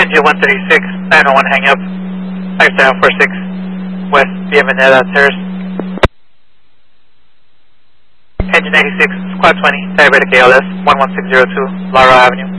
Engine 136, 901 hang up. Lifestyle 46, West Bienvenida Terrace. Engine 96, Squad 20, diabetic ALS, 11602, Laurel Avenue.